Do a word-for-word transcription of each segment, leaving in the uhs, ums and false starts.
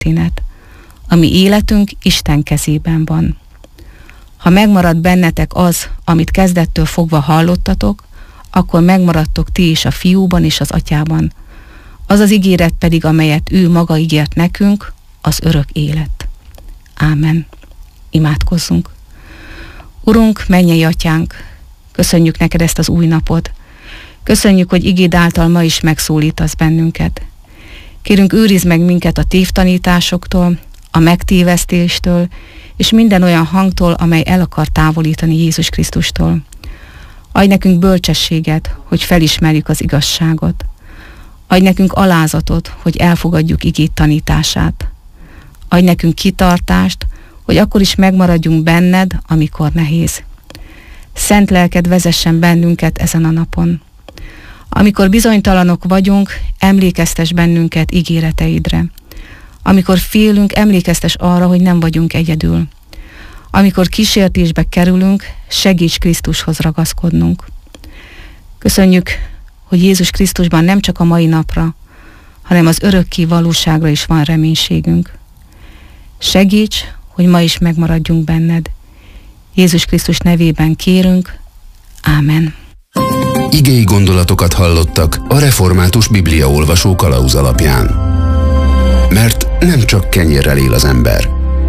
történet. A mi életünk Isten kezében van. Ha megmarad bennetek az, amit kezdettől fogva hallottatok, akkor megmaradtok ti is a Fiúban és az Atyában. Az az ígéret pedig, amelyet ő maga ígért nekünk, az örök élet. Ámen. Imádkozzunk. Urunk, mennyei Atyánk, köszönjük neked ezt az új napot. Köszönjük, hogy igéd által ma is megszólítasz bennünket. Kérünk, őrizd meg minket a tévtanításoktól, a megtévesztéstől, és minden olyan hangtól, amely el akar távolítani Jézus Krisztustól. Adj nekünk bölcsességet, hogy felismerjük az igazságot. Adj nekünk alázatot, hogy elfogadjuk igéd tanítását. Adj nekünk kitartást, hogy akkor is megmaradjunk benned, amikor nehéz. Szent lelked vezessen bennünket ezen a napon. Amikor bizonytalanok vagyunk, emlékeztes bennünket ígéreteidre. Amikor félünk, emlékeztes arra, hogy nem vagyunk egyedül. Amikor kísértésbe kerülünk, segíts Krisztushoz ragaszkodnunk. Köszönjük, hogy Jézus Krisztusban nem csak a mai napra, hanem az örökké valóságra is van reménységünk. Segíts, hogy ma is megmaradjunk benned. Jézus Krisztus nevében kérünk. Ámen. Igei gondolatokat hallottak a Református Bibliaolvasó kalauz alapján. Mert nem csak kenyérrel él az ember.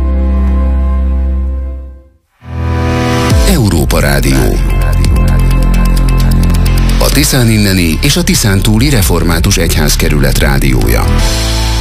Európa Rádió. A Tiszán inneni és a Tiszántúli Református Egyházkerület rádiója.